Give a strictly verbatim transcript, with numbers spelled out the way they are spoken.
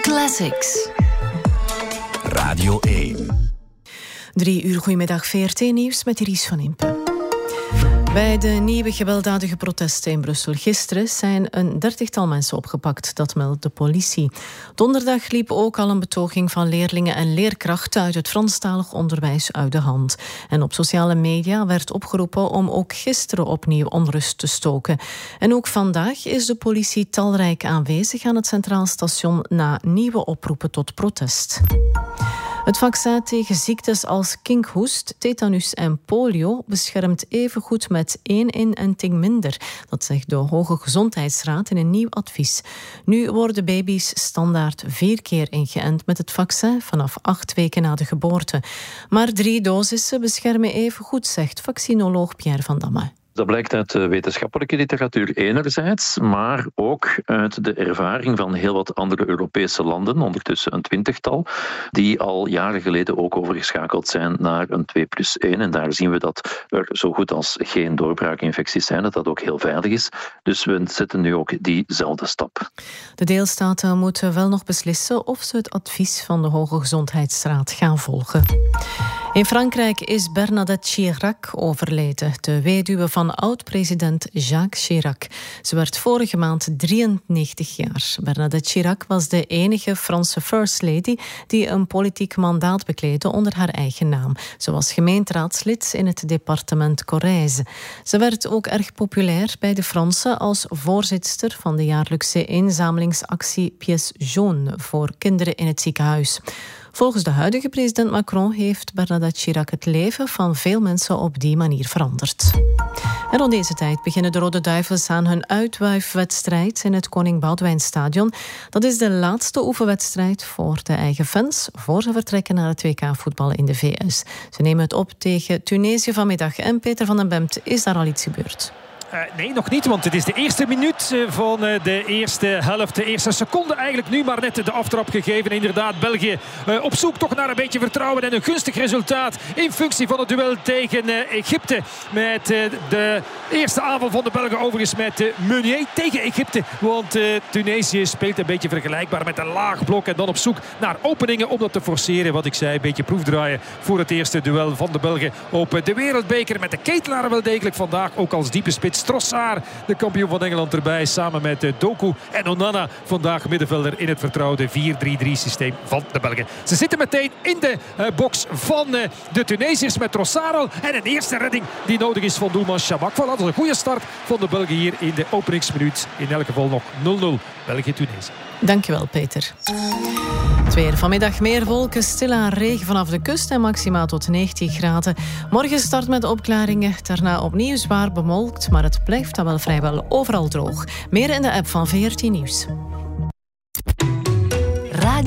Classics. Radio één. Drie uur, goedemiddag, V R T-nieuws met Iris van Impe. Bij de nieuwe gewelddadige protesten in Brussel gisteren zijn een dertigtal mensen opgepakt, dat meldt de politie. Donderdag liep ook al een betoging van leerlingen en leerkrachten uit het Franstalig onderwijs uit de hand. En op sociale media werd opgeroepen om ook gisteren opnieuw onrust te stoken. En ook vandaag is de politie talrijk aanwezig aan het Centraal Station na nieuwe oproepen tot protest. Het vaccin tegen ziektes als kinkhoest, tetanus en polio beschermt evengoed met één inenting minder. Dat zegt de Hoge Gezondheidsraad in een nieuw advies. Nu worden baby's standaard vier keer ingeënt met het vaccin vanaf acht weken na de geboorte. Maar drie dosissen beschermen evengoed, zegt vaccinoloog Pierre van Damme. Dat blijkt uit de wetenschappelijke literatuur enerzijds, maar ook uit de ervaring van heel wat andere Europese landen, ondertussen een twintigtal, die al jaren geleden ook overgeschakeld zijn naar een twee plus één. En daar zien we dat er zo goed als geen doorbraakinfecties zijn, dat dat ook heel veilig is. Dus we zetten nu ook diezelfde stap. De deelstaten moeten wel nog beslissen of ze het advies van de Hoge Gezondheidsraad gaan volgen. In Frankrijk is Bernadette Chirac overleden, de weduwe van oud-president Jacques Chirac. Ze werd vorige maand drieënnegentig jaar. Bernadette Chirac was de enige Franse First Lady die een politiek mandaat bekleedde onder haar eigen naam. Ze was gemeenteraadslid in het departement Corrèze. Ze werd ook erg populair bij de Fransen als voorzitster van de jaarlijkse inzamelingsactie Pièce Jaune voor kinderen in het ziekenhuis. Volgens de huidige president Macron heeft Bernadette Chirac het leven van veel mensen op die manier veranderd. En rond deze tijd beginnen de Rode Duivels aan hun uitwuifwedstrijd in het Koning Boudewijnstadion. Dat is de laatste oefenwedstrijd voor de eigen fans, voor ze vertrekken naar het W K-voetbal in de V S. Ze nemen het op tegen Tunesië vanmiddag. En Peter van den Bemt, is daar al iets gebeurd? Uh, nee, nog niet, want het is de eerste minuut van uh, de eerste helft. De eerste seconde eigenlijk nu maar net de aftrap gegeven. Inderdaad, België uh, op zoek toch naar een beetje vertrouwen en een gunstig resultaat in functie van het duel tegen uh, Egypte. Met uh, de eerste aanval van de Belgen overigens met uh, Meunier tegen Egypte. Want uh, Tunesië speelt een beetje vergelijkbaar met een laag blok en dan op zoek naar openingen om dat te forceren. Wat ik zei, een beetje proefdraaien voor het eerste duel van de Belgen op de Wereldbeker. Met de ketelaren wel degelijk vandaag ook als diepe spits. Trossard, de kampioen van Engeland, erbij. Samen met uh, Doku en Onana. Vandaag middenvelder in het vertrouwde vier drie drie systeem van de Belgen. Ze zitten meteen in de uh, box van uh, de Tunesiërs met Trossard al. En een eerste redding die nodig is van doelman Chamakh. Voilà, dat is een goede start van de Belgen hier in de openingsminuut. In elk geval nog nul nul. België-Tunesië. Dankjewel, Peter. Het weer. Vanmiddag meer wolken, stilaan regen vanaf de kust en maximaal tot negentien graden. Morgen start met opklaringen, daarna opnieuw zwaar bewolkt, maar het blijft dan wel vrijwel overal droog. Meer in de app van V R T Nieuws.